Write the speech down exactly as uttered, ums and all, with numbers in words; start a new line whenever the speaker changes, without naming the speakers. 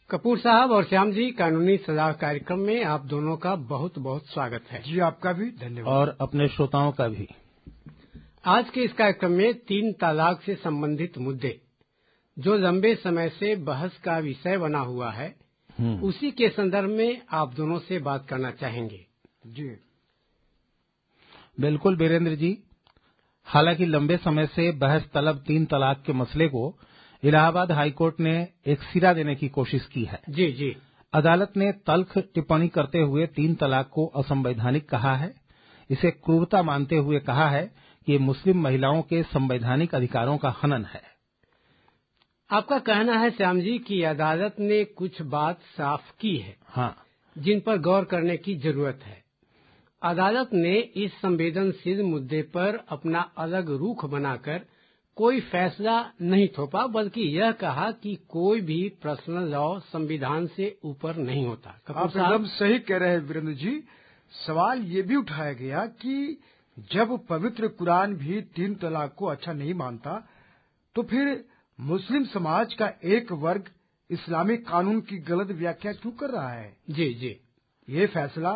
कपूर साहब और श्याम जी, कानूनी सलाह कार्यक्रम में आप दोनों का बहुत बहुत स्वागत है।
जी, आपका भी धन्यवाद।
और अपने श्रोताओं का भी।
आज के इस कार्यक्रम में तीन तलाक से संबंधित मुद्दे जो लंबे समय से बहस का विषय बना हुआ है, उसी के संदर्भ में आप दोनों से बात करना चाहेंगे।
जी
बिल्कुल वीरेंद्र जी। हालांकि लंबे समय से बहस तलब तीन तलाक के मसले को इलाहाबाद हाईकोर्ट ने एक सिरा देने की कोशिश की है।
जी जी
अदालत ने तल्ख टिप्पणी करते हुए तीन तलाक को असंवैधानिक कहा है। इसे क्रूरता मानते हुए कहा है कि ये मुस्लिम महिलाओं के संवैधानिक अधिकारों का हनन है।
आपका कहना है श्याम जी कि अदालत ने कुछ बात साफ की है,
हाँ,
जिन पर गौर करने की जरूरत है। अदालत ने इस संवेदनशील मुद्दे पर अपना अलग रुख बनाकर कोई फैसला नहीं थोपा, बल्कि यह कहा कि कोई भी पर्सनल लॉ संविधान से ऊपर नहीं होता।
आप एकदम सही कह रहे हैं वीरेंद्र जी। सवाल ये भी उठाया गया कि जब पवित्र कुरान भी तीन तलाक को अच्छा नहीं मानता, तो फिर मुस्लिम समाज का एक वर्ग इस्लामिक कानून की गलत व्याख्या क्यों कर रहा है।
जी जी
ये फैसला